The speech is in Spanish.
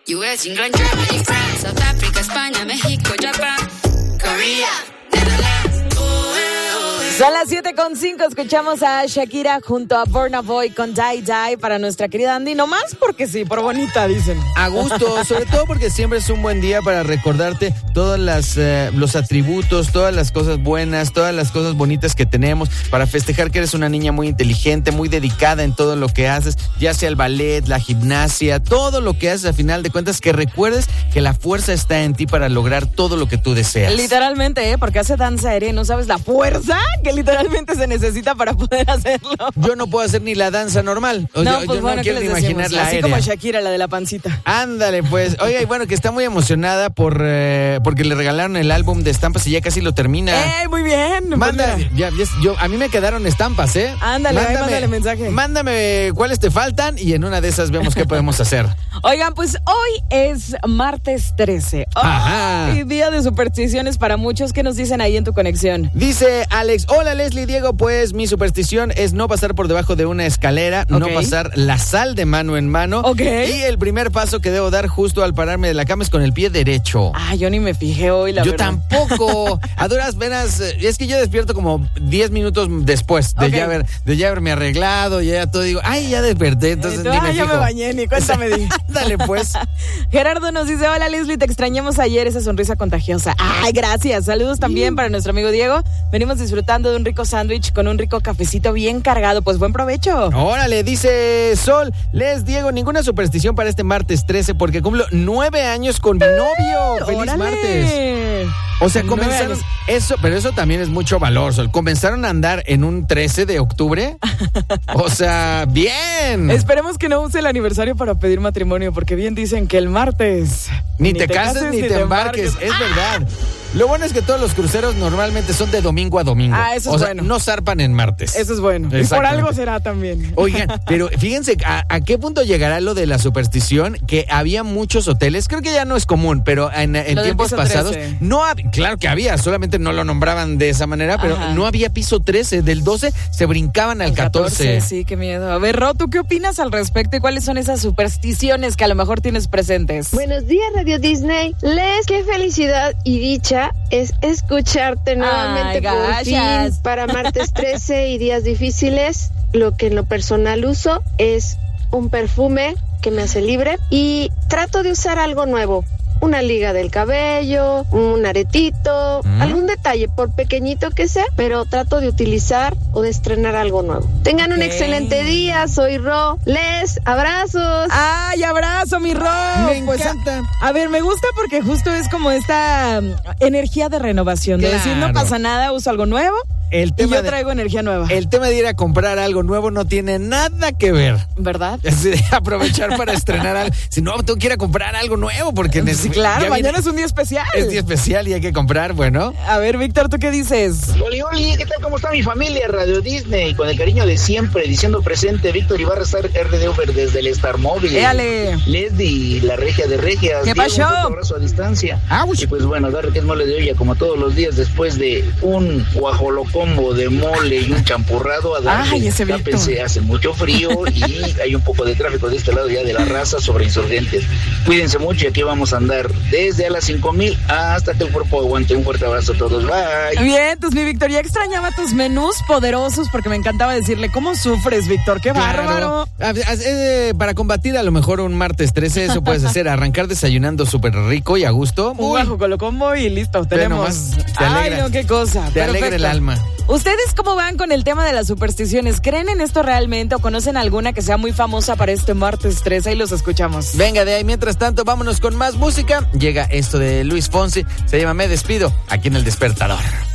US, England, Germany, France, South Africa, España, México, Japón, Korea, Netherlands. Son las 7:05, escuchamos a Shakira junto a Burna Boy con Die Die para nuestra querida Andy, nomás porque sí, por bonita dicen. A gusto, sobre todo porque siempre es un buen día para recordarte todos los atributos, todas las cosas buenas, todas las cosas bonitas que tenemos, para festejar que eres una niña muy inteligente, muy dedicada en todo lo que haces, ya sea el ballet, la gimnasia, todo lo que haces, a final de cuentas, que recuerdes que la fuerza está en ti para lograr todo lo que tú deseas. Literalmente, porque hace danza aérea, ¿no sabes la fuerza que literalmente se necesita para poder hacerlo? Yo no puedo hacer ni la danza normal. No, yo pues bueno, no quiero ni imaginar la así aérea. como Shakira, la de la pancita. Ándale, pues. Oiga, y bueno, que está muy emocionada porque le regalaron el álbum de estampas y ya casi lo termina. Muy bien. Manda, a mí me quedaron estampas, ¿eh? Ándale, mándale mensaje. Mándame cuáles te faltan y en una de esas vemos qué podemos hacer. Oigan, pues hoy es martes 13. Ajá. Día de supersticiones para muchos. ¿Qué nos dicen ahí en tu conexión? Dice Alex, hola Leslie, Diego, pues mi superstición es no pasar por debajo de una escalera, no pasar la sal de mano en mano. Y el primer paso que debo dar justo al pararme de la cama es con el pie derecho. Yo ni me fijé hoy, la verdad. Yo tampoco. A duras penas, es que yo despierto como 10 minutos después de ya haberme arreglado, ya todo, digo, ya desperté, entonces ni me fijo. Ya me bañé, ni cuéntame. Dale, pues. Gerardo nos dice, hola Leslie, te extrañamos ayer, esa sonrisa contagiosa. Gracias. Saludos también para nuestro amigo Diego. Venimos disfrutando de un rico sándwich con un rico cafecito bien cargado. Pues buen provecho. Órale, dice Sol. Diego, ninguna superstición para este martes 13 porque cumplo 9 años con mi novio. ¡Feliz martes! O sea, comenzaron eso, pero eso también es mucho valor, Sol. ¿Comenzaron a andar en un 13 de octubre? O sea, bien. Esperemos que no use el aniversario para pedir matrimonio, porque bien dicen que el martes ni te cases ni te embarques. Es verdad. Lo bueno es que todos los cruceros normalmente son de domingo a domingo. Eso es bueno. No zarpan en martes. Eso es bueno. Y por algo será también. Oigan, pero fíjense a qué punto llegará lo de la superstición, que había muchos hoteles, creo que ya no es común, pero en tiempos pasados, claro que había, solamente no lo nombraban de esa manera, pero no había piso 13, del 12 se brincaban al 14. Sí, qué miedo. A ver, Ro, ¿tú qué opinas al respecto y cuáles son esas supersticiones que a lo mejor tienes presentes? Buenos días, Radio Disney. Qué felicidad y dicha es escucharte nuevamente por fin para martes 13 y días difíciles. Lo que en lo personal uso es un perfume que me hace libre y trato de usar algo nuevo. Una liga del cabello, un aretito, algún detalle, por pequeñito que sea, pero trato de utilizar o de estrenar algo nuevo. Tengan un excelente día, soy Ro. Abrazos. Abrazo, mi Ro. Me encanta. A ver, me gusta porque justo es como esta energía de renovación, de decir, no pasa nada, uso algo nuevo. Yo traigo energía nueva. El tema de ir a comprar algo nuevo no tiene nada que ver. ¿Verdad? Es de aprovechar para estrenar algo. Si no, tengo que ir a comprar algo nuevo porque necesito. Claro, mañana es un día especial. Es día especial y hay que comprar, bueno. A ver, Víctor, ¿tú qué dices? Oli, ¿qué tal? ¿Cómo está mi familia? Radio Disney, con el cariño de siempre, diciendo presente, Víctor Ibarra, RD Uber desde el Star Móvil. ¡Éale! Leslie, la regia de regias. ¿Qué pasó? Un abrazo a distancia. Y pues bueno, darle que es mole de olla, como todos los días, después de un guajolocombo de mole y un champurrado a darle. Tápense, hace mucho frío y hay un poco de tráfico de este lado ya de la Raza sobre Insurgentes. Cuídense mucho y aquí vamos a andar desde a las 5,000 hasta que el cuerpo aguante. Un fuerte abrazo a todos, bye. Bien, pues mi Víctor, ya extrañaba tus menús poderosos porque me encantaba decirle, ¿cómo sufres, Víctor? ¡Qué bárbaro! Para combatir a lo mejor un martes 13, eso puedes hacer, arrancar desayunando súper rico y a gusto. Un guajolocombo y listo, tenemos. Ay, no, qué cosa. Te alegra el alma. ¿Ustedes cómo van con el tema de las supersticiones? ¿Creen en esto realmente o conocen alguna que sea muy famosa para este martes 13? Ahí los escuchamos. Venga, de ahí, mientras tanto, vámonos con más música. Llega esto de Luis Fonsi, se llama Me Despido, aquí en El Despertador.